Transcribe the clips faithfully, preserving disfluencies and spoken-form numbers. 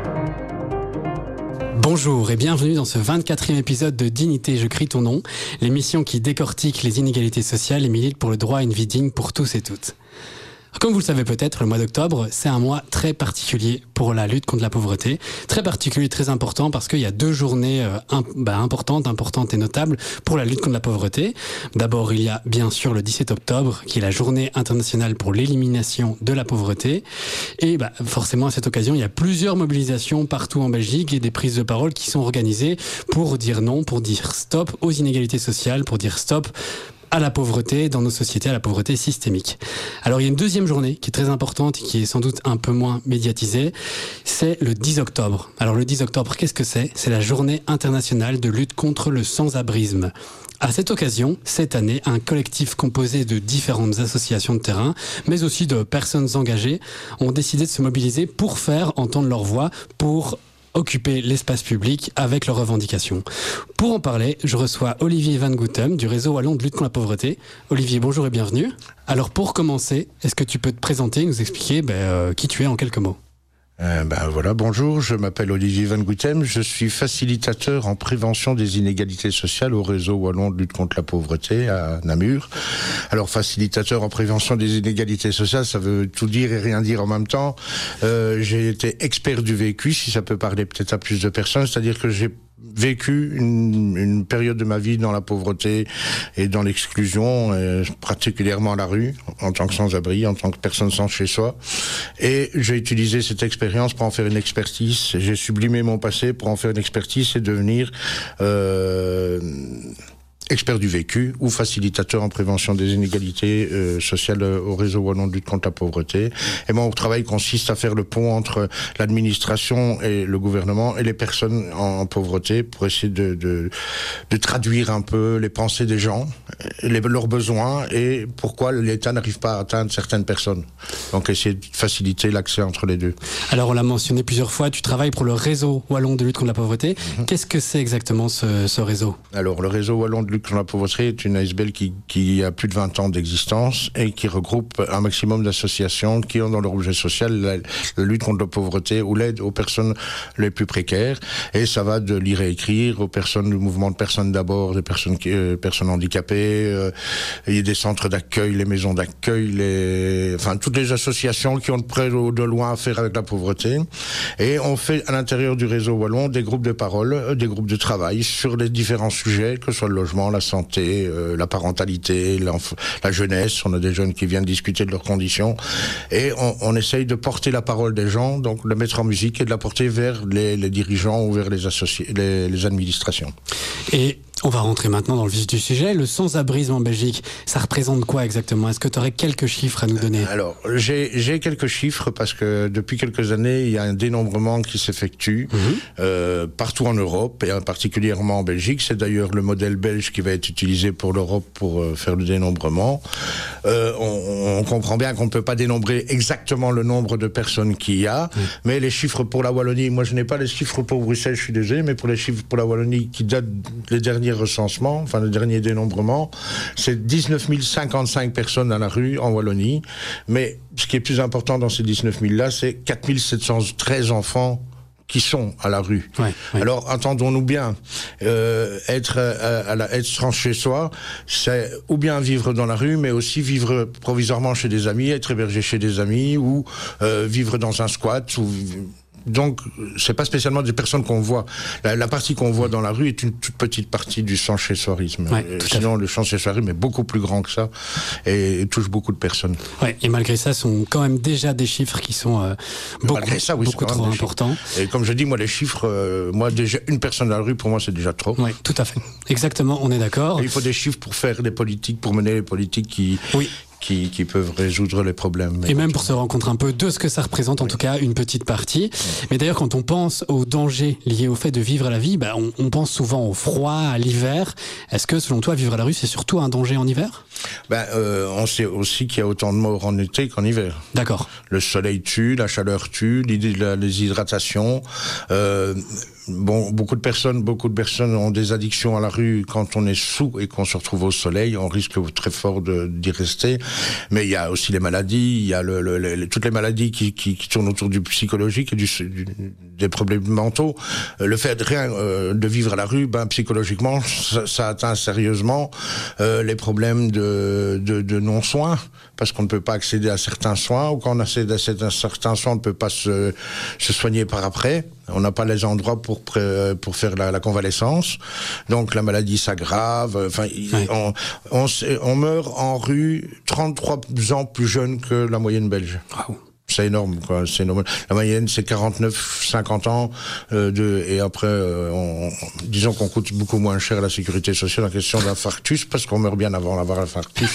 Bonjour et bienvenue dans ce vingt-quatrième épisode de Dignité, je crie ton nom, l'émission qui décortique les inégalités sociales et milite pour le droit à une vie digne pour tous et toutes. Comme vous le savez peut-être, le mois d'octobre, c'est un mois très particulier pour la lutte contre la pauvreté. Très particulier, très important parce qu'il y a deux journées euh, imp- bah, importantes, importantes et notables pour la lutte contre la pauvreté. D'abord, il y a bien sûr le dix-sept octobre, qui est la journée internationale pour l'élimination de la pauvreté. Et bah, forcément, à cette occasion, il y a plusieurs mobilisations partout en Belgique et des prises de parole qui sont organisées pour dire non, pour dire stop aux inégalités sociales, pour dire stop à la pauvreté dans nos sociétés, à la pauvreté systémique. Alors il y a une deuxième journée qui est très importante et qui est sans doute un peu moins médiatisée, c'est le dix octobre. Alors le dix octobre, qu'est-ce que c'est ? C'est la journée internationale de lutte contre le sans-abrisme. À cette occasion, cette année, un collectif composé de différentes associations de terrain, mais aussi de personnes engagées, ont décidé de se mobiliser pour faire entendre leur voix, pour occuper l'espace public avec leurs revendications. Pour en parler, je reçois Olivier Van Goutem du réseau wallon de lutte contre la pauvreté. Olivier, bonjour et bienvenue. Alors pour commencer, est-ce que tu peux te présenter, nous expliquer ben, euh, qui tu es en quelques mots ? Euh, ben voilà, bonjour, je m'appelle Olivier Van Goutem, je suis facilitateur en prévention des inégalités sociales au réseau wallon de lutte contre la pauvreté à Namur. Alors facilitateur en prévention des inégalités sociales, ça veut tout dire et rien dire en même temps. Euh, j'ai été expert du vécu, si ça peut parler peut-être à plus de personnes, c'est-à-dire que j'ai vécu une, une période de ma vie dans la pauvreté et dans l'exclusion, euh, particulièrement à la rue, en tant que sans-abri, en tant que personne sans chez soi. Et j'ai utilisé cette expérience pour en faire une expertise. J'ai sublimé mon passé pour en faire une expertise et devenir euh, expert du vécu ou facilitateur en prévention des inégalités euh, sociales au réseau wallon de lutte contre la pauvreté. Et mon travail consiste à faire le pont entre l'administration et le gouvernement et les personnes en, en pauvreté pour essayer de, de, de traduire un peu les pensées des gens, les, leurs besoins et pourquoi l'État n'arrive pas à atteindre certaines personnes. Donc essayer de faciliter l'accès entre les deux. Alors on l'a mentionné plusieurs fois, tu travailles pour le réseau wallon de lutte contre la pauvreté. Mmh. Qu'est-ce que c'est exactement ce, ce réseau ? Alors le réseau wallon de lutte contre la pauvreté est une A S B L qui, qui a plus de vingt ans d'existence et qui regroupe un maximum d'associations qui ont dans leur objet social la, la lutte contre la pauvreté ou l'aide aux personnes les plus précaires. Et ça va de lire et écrire aux personnes du mouvement de personnes d'abord, des personnes, euh, personnes handicapées. Euh, il y a des centres d'accueil, les maisons d'accueil, les, enfin toutes les associations qui ont de près ou de loin à faire avec la pauvreté. Et on fait à l'intérieur du réseau wallon des groupes de parole, euh, des groupes de travail sur les différents sujets, que ce soit le logement, la santé, euh, la parentalité, la jeunesse. On a des jeunes qui viennent discuter de leurs conditions et on, on essaye de porter la parole des gens, donc de la mettre en musique et de la porter vers les, les dirigeants ou vers les, associ- les, les administrations. Et on va rentrer maintenant dans le vif du sujet. Le sans-abrisme en Belgique, ça représente quoi exactement ? Est-ce que tu aurais quelques chiffres à nous donner ? Alors, j'ai, j'ai quelques chiffres parce que depuis quelques années, il y a un dénombrement qui s'effectue mmh. euh, partout en Europe et particulièrement en Belgique. C'est d'ailleurs le modèle belge qui va être utilisé pour l'Europe pour euh, faire le dénombrement. Euh, on, on comprend bien qu'on ne peut pas dénombrer exactement le nombre de personnes qu'il y a, mmh. mais les chiffres pour la Wallonie, moi je n'ai pas les chiffres pour Bruxelles, je suis désolé, mais pour les chiffres pour la Wallonie qui datent les derniers recensement, enfin le dernier dénombrement, c'est dix-neuf mille cinquante-cinq personnes à la rue en Wallonie. Mais ce qui est plus important dans ces dix-neuf mille là, c'est quatre mille sept cent treize enfants qui sont à la rue. Ouais, ouais. Alors, entendons-nous bien, euh, être, euh, à la, être chez soi, c'est ou bien vivre dans la rue, mais aussi vivre provisoirement chez des amis, être hébergé chez des amis, ou euh, vivre dans un squat, ou... Donc, c'est pas spécialement des personnes qu'on voit. La, la partie qu'on voit dans la rue est une toute petite partie du sans-chez-soirisme. Ouais, sinon, le sans-chez-soirisme est beaucoup plus grand que ça et, et touche beaucoup de personnes. Ouais, et malgré ça, ce sont quand même déjà des chiffres qui sont euh, beaucoup, malgré ça, oui, beaucoup trop importants. Et comme je dis, moi, les chiffres, euh, moi, déjà, une personne dans la rue, pour moi, c'est déjà trop. Oui, tout à fait. Exactement, on est d'accord. Et il faut des chiffres pour faire des politiques, pour mener les politiques qui... Oui. Qui, qui peuvent résoudre les problèmes. Et même pour se rendre compte un peu de ce que ça représente, en oui. tout cas une petite partie. Oui. Mais d'ailleurs, quand on pense aux dangers liés au fait de vivre la vie, bah, on, on pense souvent au froid, à l'hiver. Est-ce que, selon toi, vivre à la rue, c'est surtout un danger en hiver ? Ben, euh, on sait aussi qu'il y a autant de morts en été qu'en hiver. D'accord. Le soleil tue, la chaleur tue, la déshydratation. Euh, bon, beaucoup de personnes, beaucoup de personnes ont des addictions à la rue quand on est sous et qu'on se retrouve au soleil. On risque très fort de, d'y rester. mais il y a aussi les maladies, il y a le, le, le, toutes les maladies qui, qui, qui tournent autour du psychologique et du, du, des problèmes mentaux. Le fait de rien euh, de vivre à la rue, ben psychologiquement, ça, ça atteint sérieusement euh, les problèmes de, de, de non-soins, parce qu'on ne peut pas accéder à certains soins, ou quand on accède à certains soins, on ne peut pas se, se soigner par après. On n'a pas les endroits pour pour faire la, la convalescence, donc la maladie s'aggrave. Enfin, oui. on, on on meurt en rue trente-trois ans plus jeune que la moyenne belge. Wow. C'est énorme, quoi. C'est énorme. La moyenne, c'est quarante-neuf, cinquante ans, euh, de, et après, euh, on, disons qu'on coûte beaucoup moins cher à la sécurité sociale en question d'infarctus, parce qu'on meurt bien avant d'avoir l'infarctus.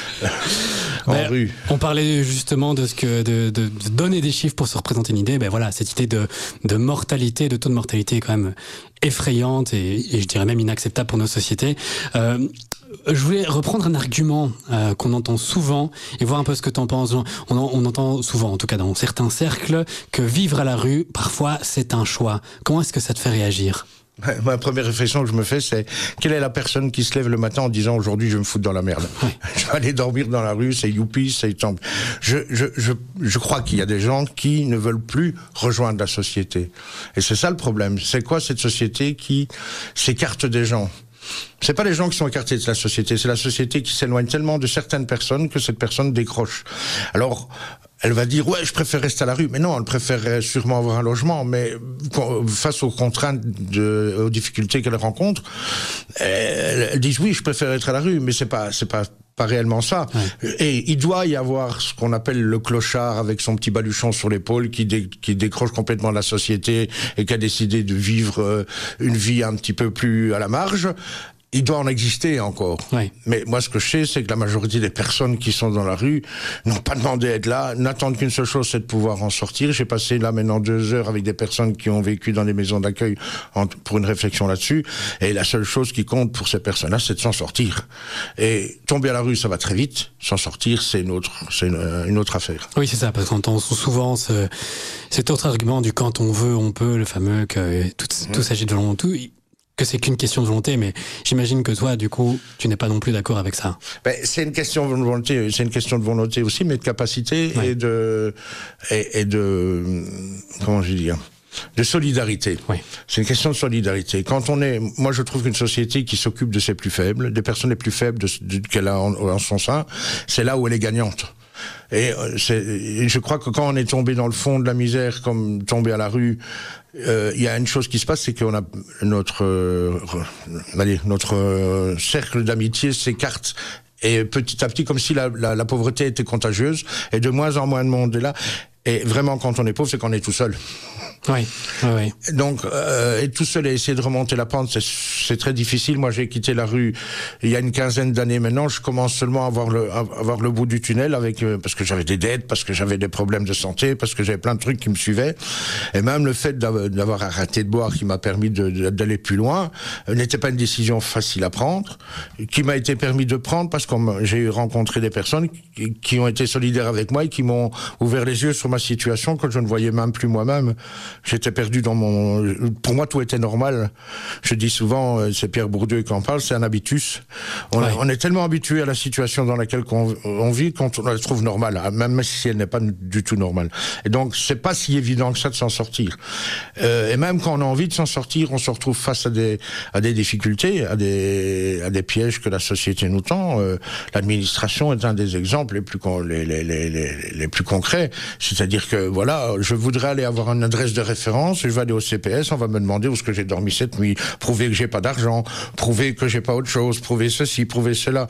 En ben, rue. On parlait justement de ce que de, de, de donner des chiffres pour se représenter une idée. Ben voilà, cette idée de, de mortalité, de taux de mortalité est quand même effrayante et, et je dirais même inacceptable pour nos sociétés. Euh, Je voulais reprendre un argument euh, qu'on entend souvent et voir un peu ce que tu en penses. On, on entend souvent, en tout cas dans certains cercles, que vivre à la rue, parfois, c'est un choix. Comment est-ce que ça te fait réagir ? Ma première réflexion que je me fais, c'est quelle est la personne qui se lève le matin en disant aujourd'hui je vais me foutre dans la merde. Oui. Je vais aller dormir dans la rue, c'est youpi, c'est tant. Je, je, je, je crois qu'il y a des gens qui ne veulent plus rejoindre la société. Et c'est ça le problème. C'est quoi cette société qui s'écarte des gens ? C'est pas les gens qui sont écartés de la société, c'est la société qui s'éloigne tellement de certaines personnes que cette personne décroche. Alors, elle va dire, ouais, je préfère rester à la rue. Mais non, elle préférerait sûrement avoir un logement. Mais face aux contraintes, de, aux difficultés qu'elle rencontre, elle, elle dit, oui, je préfère être à la rue. Mais c'est pas, c'est pas, pas réellement ça. Ouais. Et il doit y avoir ce qu'on appelle le clochard avec son petit baluchon sur l'épaule qui, dé, qui décroche complètement de la société et qui a décidé de vivre une vie un petit peu plus à la marge. Il doit en exister encore. Oui. Mais moi, ce que je sais, c'est que la majorité des personnes qui sont dans la rue n'ont pas demandé à être là, n'attendent qu'une seule chose, c'est de pouvoir en sortir. J'ai passé là maintenant deux heures avec des personnes qui ont vécu dans les maisons d'accueil en, pour une réflexion là-dessus. Et la seule chose qui compte pour ces personnes-là, c'est de s'en sortir. Et tomber à la rue, ça va très vite. S'en sortir, c'est une autre, c'est une, une autre affaire. Oui, c'est ça, parce qu'on entend souvent ce, cet autre argument du quand on veut, on peut, le fameux que tout, mmh. tout s'agit de volonté. Que c'est qu'une question de volonté, mais j'imagine que toi, du coup, tu n'es pas non plus d'accord avec ça. Ben, c'est une question de volonté, c'est une question de volonté aussi, mais de capacité ouais. et de, et, et de, comment je vais dire, de solidarité. Oui. C'est une question de solidarité. Quand on est, moi je trouve qu'une société qui s'occupe de ses plus faibles, des personnes les plus faibles de, de, qu'elle a en, en son sein, c'est là où elle est gagnante. Et c'est, je crois que quand on est tombé dans le fond de la misère, comme tombé à la rue, il euh, y a une chose qui se passe, c'est qu'on a notre, euh, allez, notre euh, cercle d'amitié s'écarte. Et petit à petit, comme si la, la, la pauvreté était contagieuse, et de moins en moins de monde est là. Et vraiment, quand on est pauvre, c'est qu'on est tout seul. Oui, oui, oui. Donc, euh, être tout seul et essayer de remonter la pente, c'est, c'est très difficile. Moi, j'ai quitté la rue il y a une quinzaine d'années maintenant. Je commence seulement à voir le, à avoir le bout du tunnel avec, euh, parce que j'avais des dettes, parce que j'avais des problèmes de santé, parce que j'avais plein de trucs qui me suivaient. Et même le fait d'avoir, d'avoir arrêté de boire qui m'a permis de, de, d'aller plus loin, euh, n'était pas une décision facile à prendre, qui m'a été permis de prendre parce que j'ai rencontré des personnes qui, qui ont été solidaires avec moi et qui m'ont ouvert les yeux sur ma situation que je ne voyais même plus moi-même. J'étais perdu dans mon... Pour moi, tout était normal. Je dis souvent, c'est Pierre Bourdieu qui en parle, c'est un habitus. On, ouais. on est tellement habitué à la situation dans laquelle on, on vit qu'on la trouve normale, même si elle n'est pas du tout normale. Et donc, c'est pas si évident que ça de s'en sortir. Euh, et même quand on a envie de s'en sortir, on se retrouve face à des, à des difficultés, à des, à des pièges que la société nous tend. Euh, l'administration est un des exemples les plus, les, les, les, les, les plus concrets. C'est-à-dire que, voilà, je voudrais aller avoir une adresse de référence, je vais aller au C P S, on va me demander où est-ce que j'ai dormi cette nuit, prouver que j'ai pas d'argent, prouver que j'ai pas autre chose, prouver ceci, prouver cela.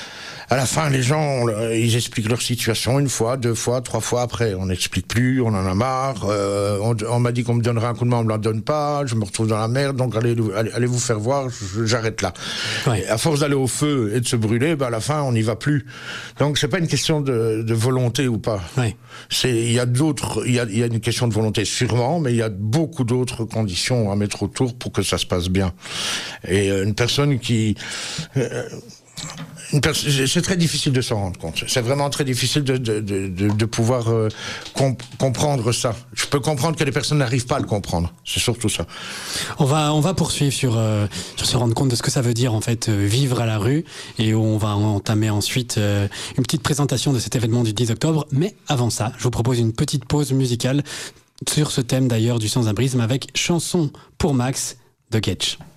À la fin, les gens, ils expliquent leur situation une fois, deux fois, trois fois. Après, on n'explique plus, on en a marre. Euh, on, on m'a dit qu'on me donnerait un coup de main, on me la donne pas. Je me retrouve dans la merde, donc allez, allez, allez vous faire voir. J'arrête là. Ouais. À force d'aller au feu et de se brûler, ben à la fin, on n'y va plus. Donc, c'est pas une question de, de volonté ou pas. Ouais. C'est, il y a d'autres, il y a, il y a une question de volonté sûrement, mais il y a beaucoup d'autres conditions à mettre autour pour que ça se passe bien. Et une personne qui euh, C'est très difficile de s'en rendre compte. C'est vraiment très difficile de, de, de, de pouvoir euh, comp- comprendre ça. Je peux comprendre que les personnes n'arrivent pas à le comprendre. C'est surtout ça. On va, on va poursuivre sur, euh, sur se rendre compte de ce que ça veut dire en fait euh, vivre à la rue, et on va entamer ensuite euh, une petite présentation de cet événement du dix octobre. Mais avant ça, je vous propose une petite pause musicale sur ce thème d'ailleurs du sans-abrisme avec Chanson pour Max de Getch.